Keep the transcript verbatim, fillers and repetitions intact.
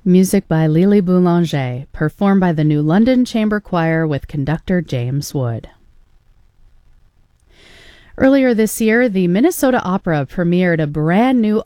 Music by Lily Boulanger, performed by the New London Chamber Choir with conductor James Wood. Earlier this year, the Minnesota Opera premiered a brand new